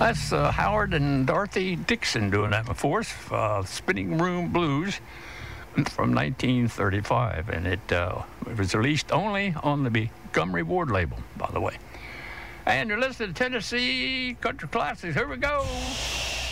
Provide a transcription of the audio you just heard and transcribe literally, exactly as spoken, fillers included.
That's uh, Howard and Dorothy Dixon doing that for us, uh, Spinning Room Blues from nineteen thirty-five. And it, uh, it was released only on the Montgomery Ward label, by the way. And you're listening to Tennessee Country Classics. Here we go.